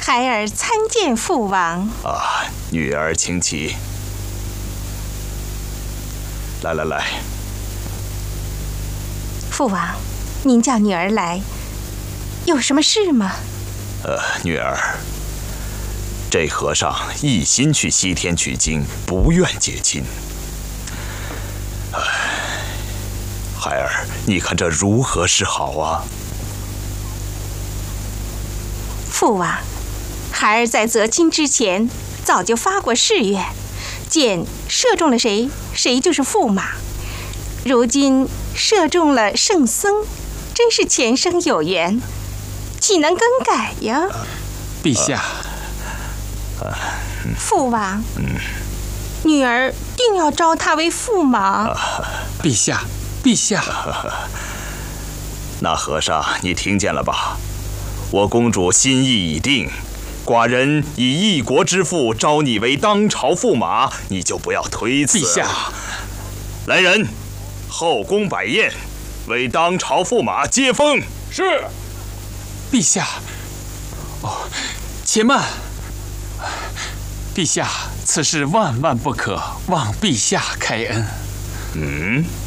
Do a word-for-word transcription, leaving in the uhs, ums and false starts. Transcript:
孩儿参见父王。 啊，女儿请起。来来来， 父王，您叫女儿来，有什么事吗？ 呃，女儿，这和尚一心去西天取经，不愿结亲。唉，孩儿，你看这如何是好啊？ 父王，孩儿在择亲之前早就发过誓愿，箭射中了谁，谁就是驸马。如今射中了圣僧，真是前生有缘，岂能更改呀？ 陛下， 父王，女儿定要招他为驸马。 陛下，陛下。 那和尚，你听见了吧？我公主心意已定，寡人以一国之父招你为当朝驸马，你就不要推辞。 陛下， 来人，后宫摆宴，为当朝驸马接风。 是。陛下，哦，且慢。陛下，此事万万不可，望陛下开恩。 嗯。